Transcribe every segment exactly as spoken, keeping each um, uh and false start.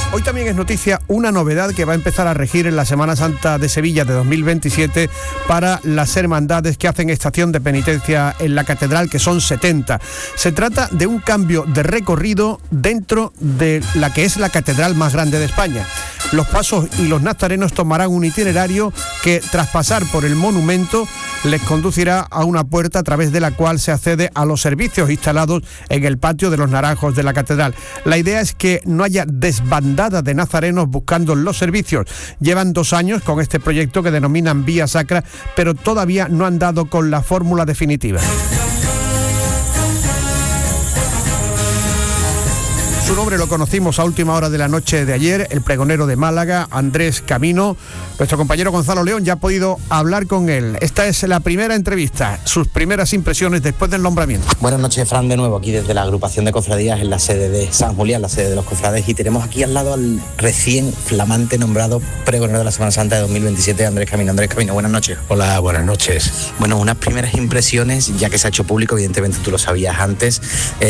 Hoy también es noticia una novedad que va a empezar a regir en la Semana Santa de Sevilla de dos mil veintisiete para las hermandades que hacen estación de penitencia en la catedral, que son setenta. Se trata de un cambio de recorrido dentro de la que es la catedral más grande de España. Los pasos y los nazarenos tomarán un itinerario que, tras pasar por el monumento, les conducirá a una puerta a través de la cual se accede a los servicios instalados en el patio de los Naranjos de la catedral. La idea es que no haya desbandada de nazarenos buscando los servicios. Llevan dos años con este proyecto que denominan Vía Sacra, pero todavía no han dado con la fórmula definitiva. Su nombre lo conocimos a última hora de la noche de ayer, el pregonero de Málaga, Andrés Camino. Nuestro compañero Gonzalo León ya ha podido hablar con él. Esta es la primera entrevista, sus primeras impresiones después del nombramiento. Buenas noches, Fran, de nuevo aquí desde la agrupación de cofradías en la sede de San Julián, la sede de los cofrades, y tenemos aquí al lado al recién flamante nombrado pregonero de la Semana Santa de dos mil veintisiete, Andrés Camino. Andrés Camino, buenas noches. Hola, buenas noches. Bueno, unas primeras impresiones, ya que se ha hecho público, evidentemente tú lo sabías antes,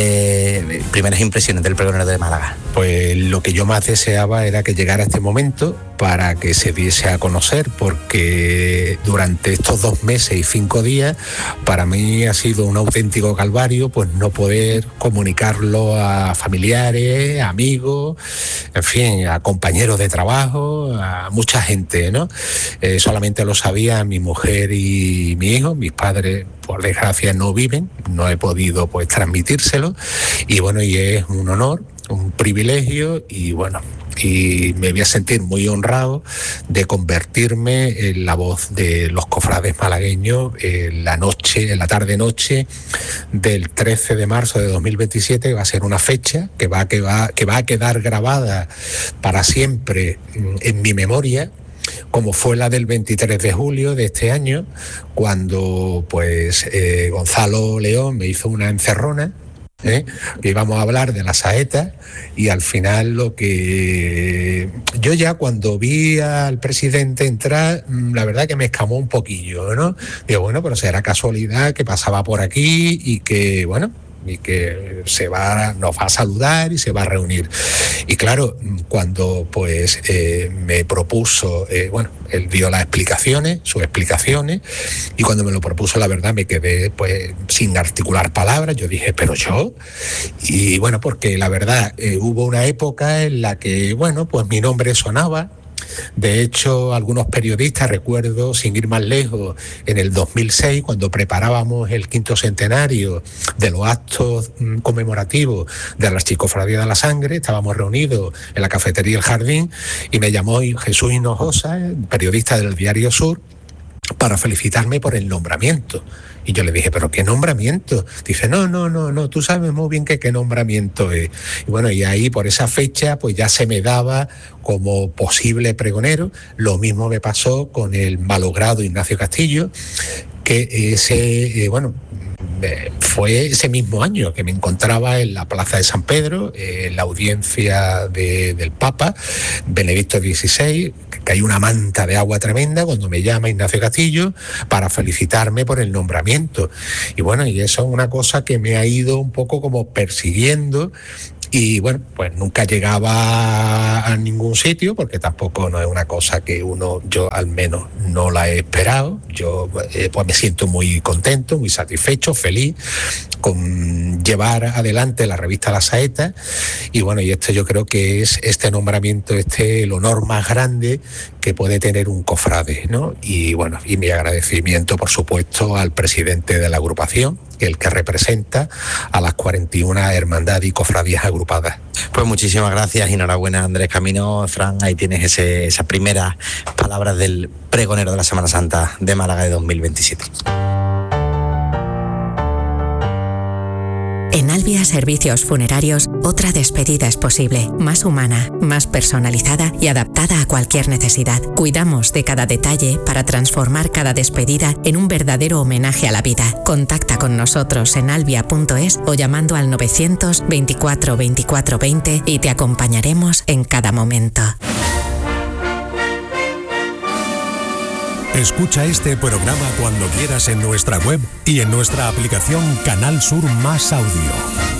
eh, primeras impresiones del pregonero de Málaga. Pues lo que yo más deseaba era que llegara este momento para que se diese a conocer, porque durante estos dos meses y cinco días para mí ha sido un auténtico calvario pues no poder comunicarlo a familiares, a amigos, en fin, a compañeros de trabajo, a mucha gente, ¿no? Eh, solamente lo sabía mi mujer y mi hijo. Mis padres, por desgracia, no viven, no he podido pues transmitírselo, y bueno, y es un honor, un privilegio, y bueno, y me voy a sentir muy honrado de convertirme en la voz de los cofrades malagueños en la noche, en la tarde-noche del trece de marzo de dos mil veintisiete. Va a ser una fecha que va, que va, que va a quedar grabada para siempre en mi memoria, como fue la del veintitrés de julio de este año, cuando pues eh, Gonzalo León me hizo una encerrona, ¿eh? que íbamos a hablar de la saeta, y al final lo que yo ya cuando vi al presidente entrar, la verdad que me escamó un poquillo, ¿no? Digo, bueno, pero será casualidad que pasaba por aquí y que, bueno, y que se va, nos va a saludar y se va a reunir. Y claro, cuando pues eh, me propuso, eh, bueno, él dio las explicaciones, sus explicaciones, y cuando me lo propuso, la verdad me quedé pues sin articular palabras. Yo dije, pero yo, y bueno, porque la verdad eh, hubo una época en la que, bueno, pues mi nombre sonaba. De hecho, algunos periodistas, recuerdo, sin ir más lejos, en el dos mil seis, cuando preparábamos el quinto centenario de los actos conmemorativos de la Archicofradía de la Sangre, estábamos reunidos en la cafetería El Jardín, y me llamó Jesús Hinojosa, periodista del Diario Sur, para felicitarme por el nombramiento. Y yo le dije, ¿pero qué nombramiento? Dice, no, no, no, no, tú sabes muy bien que qué nombramiento es. Y bueno, y ahí por esa fecha pues ya se me daba como posible pregonero. Lo mismo me pasó con el malogrado Ignacio Castillo, que ese, eh, bueno, fue ese mismo año que me encontraba en la Plaza de San Pedro, en la audiencia de, del Papa Benedicto dieciséis, que hay una manta de agua tremenda cuando me llama Ignacio Castillo para felicitarme por el nombramiento. Y bueno, y eso es una cosa que me ha ido un poco como persiguiendo. Y bueno, pues nunca llegaba a ningún sitio, porque tampoco no es una cosa que uno, yo al menos no la he esperado. Yo eh, pues me siento muy contento, muy satisfecho, feliz con llevar adelante la revista La Saeta. Y bueno, y esto yo creo que es este nombramiento, este el honor más grande que puede tener un cofrade, ¿no? Y bueno, y mi agradecimiento, por supuesto, al presidente de la agrupación, el que representa a las cuarenta y una hermandades y cofradías agrupadas. Pues muchísimas gracias y enhorabuena, Andrés Camino. Fran, ahí tienes ese, esas primeras palabras del pregonero de la Semana Santa de Málaga de dos mil veintisiete. En Albia Servicios Funerarios, otra despedida es posible, más humana, más personalizada y adaptada a cualquier necesidad. Cuidamos de cada detalle para transformar cada despedida en un verdadero homenaje a la vida. Contacta con nosotros en albia punto es o llamando al novecientos veinticuatro veinticuatro veinte y te acompañaremos en cada momento. Escucha este programa cuando quieras en nuestra web y en nuestra aplicación Canal Sur Más Audio.